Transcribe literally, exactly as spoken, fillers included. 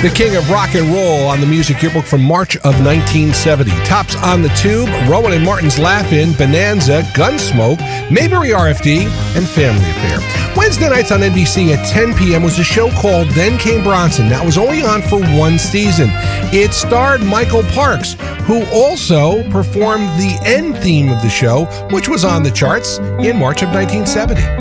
The king of rock and roll on the Music Yearbook from March of nineteen seventy. Tops on the Tube, Rowan and Martin's Laugh-In, Bonanza, Gunsmoke, Mayberry R F D, and Family Affair. Wednesday nights on N B C at ten p.m. was a show called Then Came Bronson. That was only on for one season. It starred Michael Parks, who also performed the end theme of the show, which was on the charts in March of nineteen seventy.